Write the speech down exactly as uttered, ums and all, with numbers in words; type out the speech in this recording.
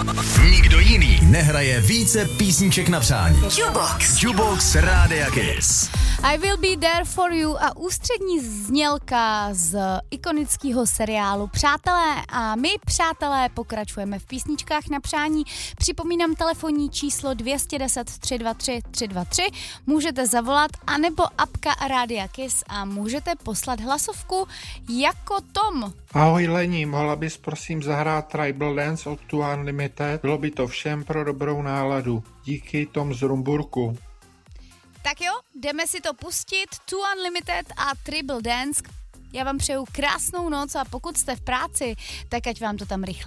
Nikdo jiný nehraje více písniček na přání. Jukebox. Jukebox Rádia Kiss. I Will Be There For You a ústřední znělka z ikonického seriálu Přátelé. A my, přátelé, pokračujeme v písničkách na přání. Připomínám telefonní číslo dvě deset tři dva tři tři dva tři. Můžete zavolat, anebo apka Rádia Kiss a můžete poslat hlasovku jako Tom. Ahoj Lení, mohla bys prosím zahrát Tribal Dance od Two Unlimited? Bylo by to všem pro dobrou náladu. Díky, Tom z Rumburku. Tak jo, jdeme si to pustit. Two Unlimited a Tribal Dance. Já vám přeju krásnou noc a pokud jste v práci, tak ať vám to tam rychle